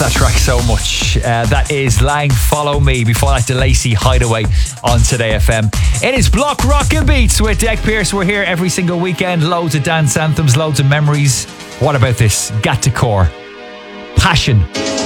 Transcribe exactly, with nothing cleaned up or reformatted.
that track so much. Uh, that is Lang Follow Me. Before that, DeLacy Hideaway on Today F M. It is Block Rockin' Beats with Deck Pierce. We're here every single weekend. Loads of dance anthems, loads of memories. What about this? Gat to Core. Passion.